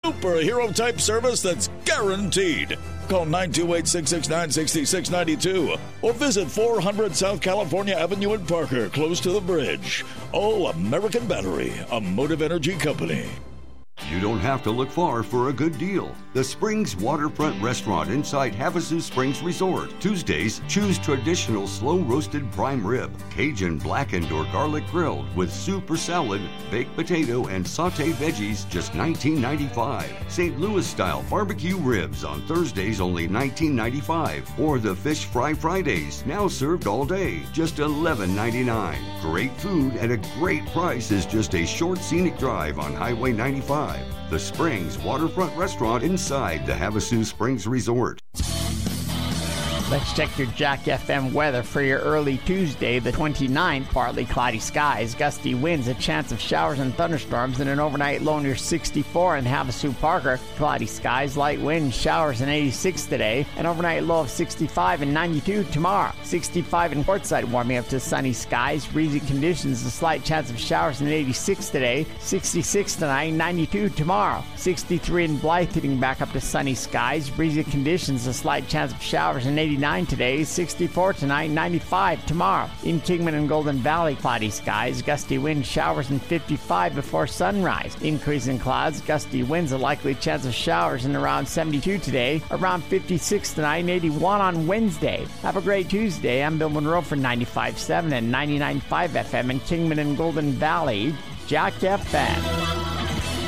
superhero-type service that's guaranteed. Call 928-669-6692 or visit 400 South California Avenue in Parker, close to the bridge. Oh, American Battery, a Motive Energy company. You don't have to look far for a good deal. The Springs Waterfront Restaurant inside Havasu Springs Resort. Tuesdays, choose traditional slow-roasted prime rib, Cajun blackened or garlic grilled with soup or salad, baked potato, and sauteed veggies, just $19.95. St. Louis-style barbecue ribs on Thursdays, only $19.95. Or the Fish Fry Fridays, now served all day, just $11.99. Great food at a great price is just a short scenic drive on Highway 95. The Springs Waterfront Restaurant inside the Havasu Springs Resort. Let's check your Jack FM weather for your early Tuesday, the 29th. Partly cloudy skies, gusty winds, a chance of showers and thunderstorms, and an overnight low near 64 in Havasu Parker. Cloudy skies, light winds, showers, and 86 today. An overnight low of 65 and 92 tomorrow. 65 in Portside, warming up to sunny skies, breezy conditions, a slight chance of showers, and 86 today. 66 tonight, 92 tomorrow. 63 in Blythe, hitting back up to sunny skies, breezy conditions, a slight chance of showers, and 89 today, 64 tonight, 95 tomorrow. In Kingman and Golden Valley, cloudy skies, gusty winds, showers, and 55 before sunrise. Increase in clouds, gusty winds, a likely chance of showers, and around 72 today, around 56 tonight, and 81 on Wednesday. Have a great Tuesday. I'm Bill Monroe for 95.7 and 99.5 FM in Kingman and Golden Valley. Jack FM.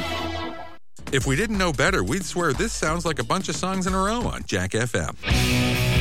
If we didn't know better, we'd swear this sounds like a bunch of songs in a row on Jack FM.